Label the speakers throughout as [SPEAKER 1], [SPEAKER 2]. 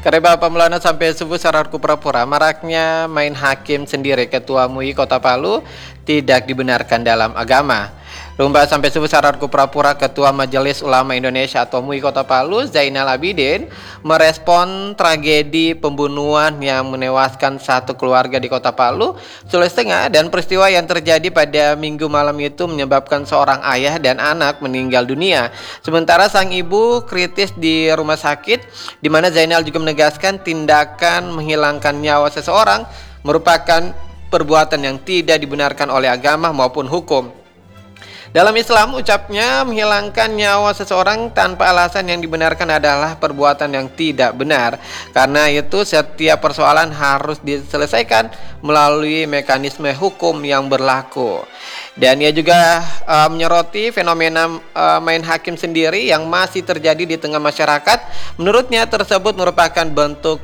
[SPEAKER 1] Kareba pemulana sampai subuh sararku pura-pura maraknya main hakim sendiri Ketua MUI Kota Palu tidak dibenarkan dalam agama. Rumba sampai subuh sararku pura-pura Ketua Majelis Ulama Indonesia atau MUI Kota Palu Zainal Abidin merespon tragedi pembunuhan yang menewaskan satu keluarga di Kota Palu, Sulawesi Tengah, dan peristiwa yang terjadi pada Minggu malam itu menyebabkan seorang ayah dan anak meninggal dunia. Sementara sang ibu kritis di rumah sakit, di mana Zainal juga menegaskan tindakan menghilangkan nyawa seseorang merupakan perbuatan yang tidak dibenarkan oleh agama maupun hukum. Dalam Islam, ucapnya menghilangkan nyawa seseorang tanpa alasan yang dibenarkan adalah perbuatan yang tidak benar. Karena itu setiap persoalan harus diselesaikan melalui mekanisme hukum yang berlaku. Dan ia juga menyoroti fenomena main hakim sendiri yang masih terjadi di tengah masyarakat. Menurutnya tersebut merupakan bentuk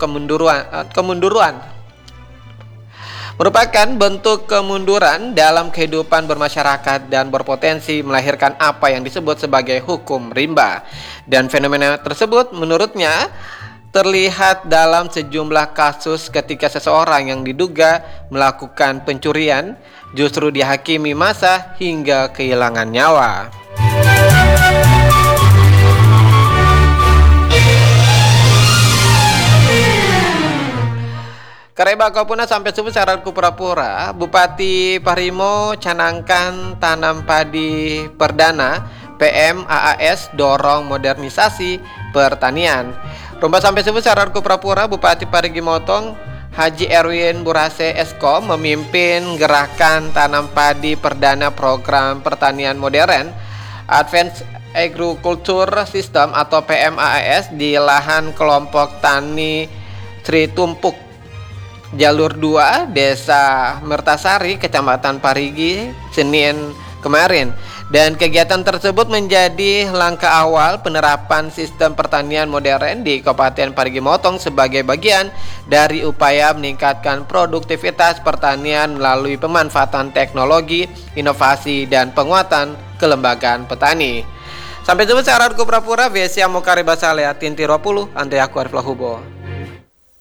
[SPEAKER 1] kemunduran dalam kehidupan bermasyarakat dan berpotensi melahirkan apa yang disebut sebagai hukum rimba. Dan fenomena tersebut menurutnya terlihat dalam sejumlah kasus ketika seseorang yang diduga melakukan pencurian justru dihakimi massa hingga kehilangan nyawa. Kareba Kopuna sampai subuh syaratku pura-pura, Bupati Parimo canangkan tanam padi perdana, PMAAS dorong modernisasi pertanian. Rumah sampai subuh syaratku pura-pura, Bupati Parigi Motong Haji Erwin Burase Esko memimpin gerakan tanam padi perdana program pertanian modern Advanced Agriculture System atau PMAAS di lahan kelompok tani Sri Tumpuk Jalur 2, Desa Mertasari, Kecamatan Parigi, Senin kemarin. Dan kegiatan tersebut menjadi langkah awal penerapan sistem pertanian modern di Kabupaten Parigi Motong sebagai bagian dari upaya meningkatkan produktivitas pertanian melalui pemanfaatan teknologi, inovasi, dan penguatan kelembagaan petani. Sampai jumpa syaratku pura-pura, Vesia Mokari Basalea, Tinti 20, Andre Aku Arif Lahubo.